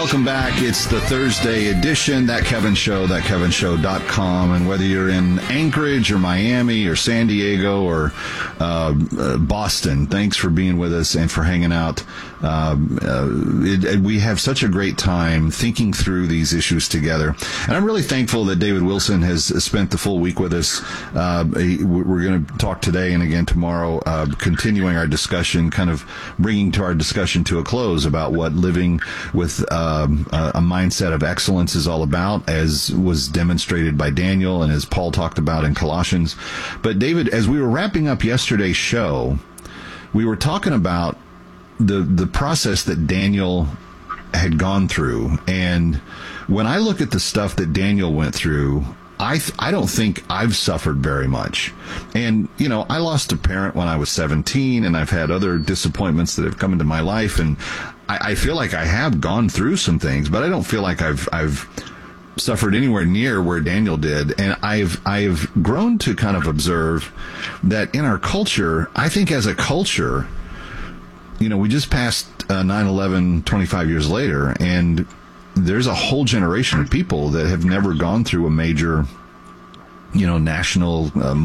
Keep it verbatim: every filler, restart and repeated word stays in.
welcome back. It's the Thursday edition, That Kevin Show, that kevin show dot com. And whether you're in Anchorage or Miami or San Diego or uh, uh, Boston, thanks for being with us and for hanging out. Uh, uh, it, we have such a great time thinking through these issues together. And I'm really thankful that David Wilson has spent the full week with us. Uh, we're going to talk today and again tomorrow, uh, continuing our discussion, kind of bringing to our discussion to a close about what living with um, a, a mindset of excellence is all about, as was demonstrated by Daniel and as Paul talked about in Colossians. But David, as we were wrapping up yesterday's show, we were talking about the the process that Daniel had gone through. And when I look at the stuff that Daniel went through, I th- I don't think I've suffered very much. And, you know, I lost a parent when I was seventeen, and I've had other disappointments that have come into my life, and I, I feel like I have gone through some things, but I don't feel like I've I've suffered anywhere near where Daniel did. And I've I've grown to kind of observe that in our culture, I think as a culture, you know, we just passed uh, nine eleven twenty-five years later, and there's a whole generation of people that have never gone through a major, you know, national uh,